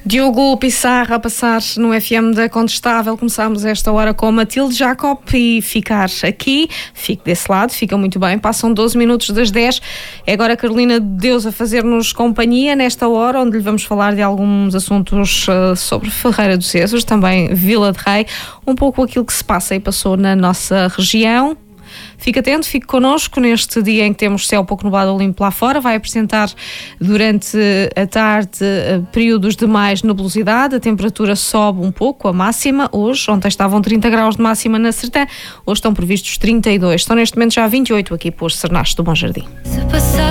Diogo Pissarra a passar no FM da Contestável. Começámos esta hora com Matilde Jacob e ficar aqui, fique desse lado, fica muito bem. Passam 12 minutos das 10. É agora a Carolina de Deus a fazer-nos companhia nesta hora, onde lhe vamos falar de alguns assuntos sobre Ferreira do César, também Vila de Rei, um pouco aquilo que se passa e passou na nossa região. Fique atento, fique connosco neste dia em que temos céu pouco nublado ou limpo lá fora. Vai apresentar durante a tarde períodos de mais nebulosidade. A temperatura sobe um pouco, a máxima. Ontem estavam 30 graus de máxima na Sertã. Hoje estão previstos 32. Estão neste momento já 28 aqui por Cernache do Bom Jardim.